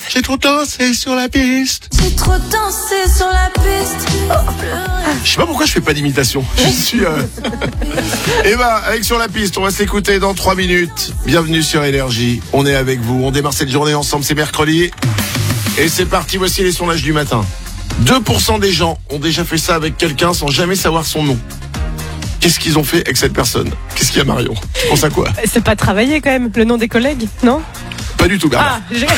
J'ai trop dansé sur la piste. J'ai trop dansé sur la piste. Je sais pas pourquoi je fais pas d'imitation. Je suis... Et ben, avec Sur la piste, on va s'écouter dans 3 minutes. Bienvenue sur Énergie. On est avec vous. On démarre cette journée ensemble. C'est mercredi. Et c'est parti. Voici les sondages du matin. 2% des gens ont déjà fait ça avec quelqu'un sans jamais savoir son nom. Qu'est-ce qu'ils ont fait avec cette personne? Qu'est-ce qu'il y a, Marion? Tu penses à quoi? C'est pas travailler quand même, le nom des collègues, non? Pas du tout, Bernard.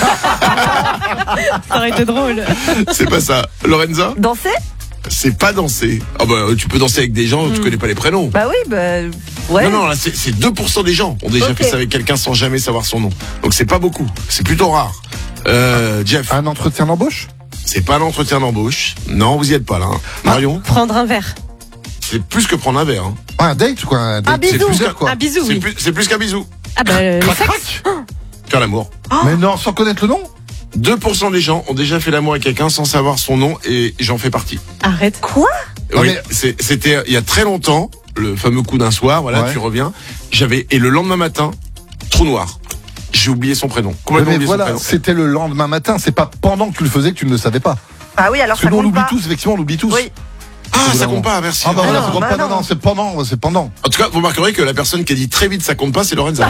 Ça aurait été drôle. C'est pas ça. Lorenza? Danser? C'est pas danser. Ah bah, tu peux danser avec des gens, tu connais pas les prénoms. Bah oui, ouais. Non, là, c'est 2% des gens ont déjà fait ça avec quelqu'un sans jamais savoir son nom. Donc c'est pas beaucoup. C'est plutôt rare. Jeff? Un entretien d'embauche? C'est pas l'entretien d'embauche. Non, vous y êtes pas là. Hein. Marion? Prendre un verre. C'est plus que prendre un verre. Hein. Un date ou quoi? Un date, bisou. c'est plusieurs, quoi. Un bisou, oui. C'est plus qu'un bisou. Ah bah, le Crac, sexe. crac. Faire l'amour. Mais non, sans connaître le nom? 2% des gens ont déjà fait l'amour avec quelqu'un sans savoir son nom et j'en fais partie. Arrête. Quoi? Non, Oui, mais- c'était il y a très longtemps, le fameux coup d'un soir, voilà, Ouais. tu reviens. Et le lendemain matin, trou noir. J'ai oublié son prénom. Complètement Mais oublié voilà, son prénom. c'était le lendemain matin. C'est pas pendant que tu le faisais que tu ne le savais pas. Ah oui, alors Parce que ça nous, on compte oublie pas. tous, effectivement, on oublie tous. Oui. Ah, ça compte pas, merci. Ah bah voilà, non, ça compte bah pas. non. Non, c'est pendant. En tout cas, vous remarquerez que la personne qui a dit très vite ça compte pas, c'est Lorenza.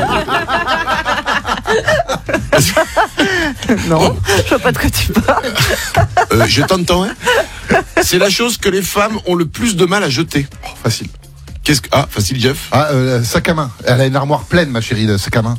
Non, je vois pas de quoi tu parles. Je t'entends, hein. C'est la chose que les femmes ont le plus de mal à jeter. Oh, facile. Facile, Jeff. Ah, sac à main. Elle a une armoire pleine, ma chérie, de sac à main.